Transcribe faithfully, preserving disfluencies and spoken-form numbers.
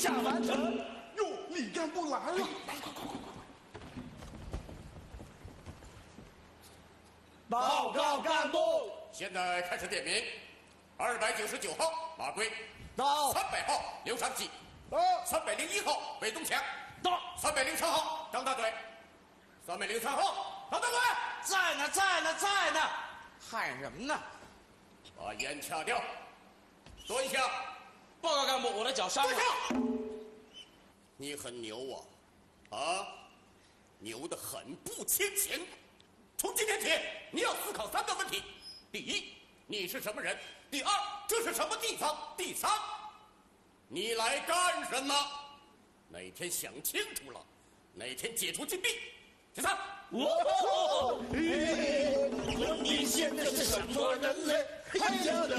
下完成。 哟，李干部来了！ 报告干部。 现在开始点名。二百九十九号马贵。 到。 三百号刘长喜。 到。 三百零一号韦东强。 到。 三百零三号张大嘴。三百零三号张大嘴。 在呢，在呢，在呢。喊什么呢？ 把烟掐掉。蹲下。 报告干部，我的脚伤了。 蹲下。你很牛啊，啊，牛得很不清醒。从今天起，你要思考三个问题：第一，你是什么人；第二，这是什么地方；第三，你来干什么？哪天想清楚了，哪天解除禁闭。第三， 哦，你现在是什么人类？哎呀！